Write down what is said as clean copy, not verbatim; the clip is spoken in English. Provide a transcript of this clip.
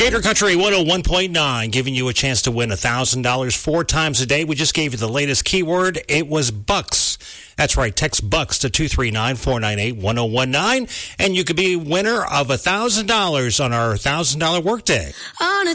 Gator Country 101.9, giving you a chance to win $1,000 4 times a day. We just gave you the latest keyword. It was bucks. That's right. Text bucks to 239-498-1019, and you could be a winner of $1,000 on our $1,000 workday. On a